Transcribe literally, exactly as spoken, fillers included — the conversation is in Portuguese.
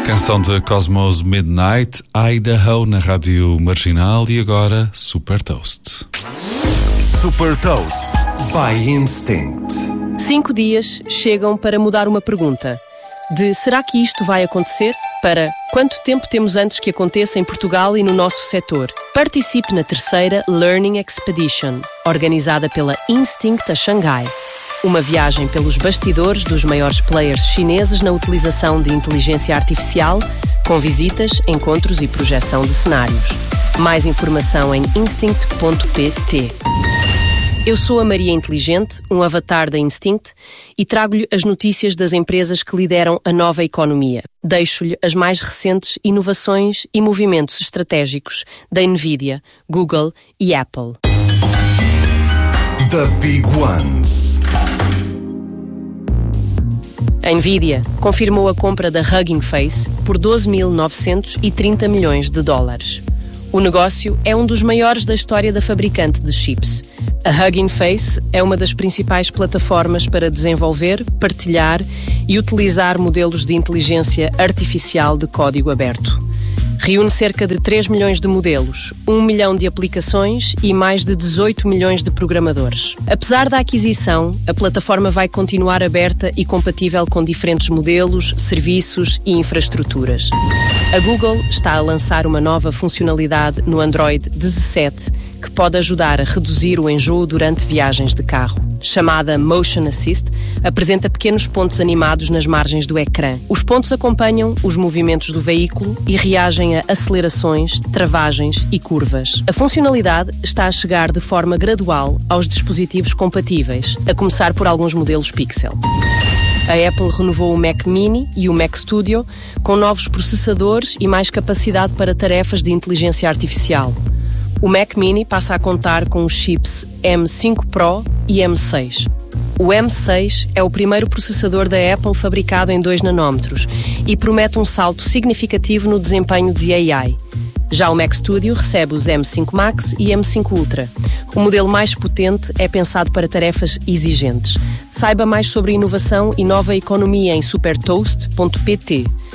Canção de Cosmos Midnight, Idaho, na Rádio Marginal. E agora, Super Toast. Super Toast by Instinct. Cinco dias chegam para mudar uma pergunta. De será que isto vai acontecer? Para quanto tempo temos antes que aconteça em Portugal e no nosso setor? Participe na terceira Learning Expedition, organizada pela Instinct a Xangai. Uma viagem pelos bastidores dos maiores players chineses na utilização de inteligência artificial, com visitas, encontros e projeção de cenários. Mais informação em instinct ponto pt. Eu sou a Maria Inteligente, um avatar da Instinct, e trago-lhe as notícias das empresas que lideram a nova economia. Deixo-lhe as mais recentes inovações e movimentos estratégicos da Nvidia, Google e Apple. The Big Ones. A Nvidia confirmou a compra da Hugging Face por doze mil novecentos e trinta milhões de dólares. O negócio é um dos maiores da história da fabricante de chips. A Hugging Face é uma das principais plataformas para desenvolver, partilhar e utilizar modelos de inteligência artificial de código aberto. Reúne cerca de três milhões de modelos, um milhão de aplicações e mais de dezoito milhões de programadores. Apesar da aquisição, a plataforma vai continuar aberta e compatível com diferentes modelos, serviços e infraestruturas. A Google está a lançar uma nova funcionalidade no Android dezassete que pode ajudar a reduzir o enjoo durante viagens de carro. Chamada Motion Assist, apresenta pequenos pontos animados nas margens do ecrã. Os pontos acompanham os movimentos do veículo e reagem a acelerações, travagens e curvas. A funcionalidade está a chegar de forma gradual aos dispositivos compatíveis, a começar por alguns modelos Pixel. A Apple renovou o Mac Mini e o Mac Studio com novos processadores e mais capacidade para tarefas de inteligência artificial. O Mac Mini passa a contar com os chips M cinco Pro e M seis. O M seis é o primeiro processador da Apple fabricado em dois nanómetros e promete um salto significativo no desempenho de A I. Já o Mac Studio recebe os M cinco Max e M cinco Ultra. O modelo mais potente é pensado para tarefas exigentes. Saiba mais sobre inovação e nova economia em super toast ponto pt.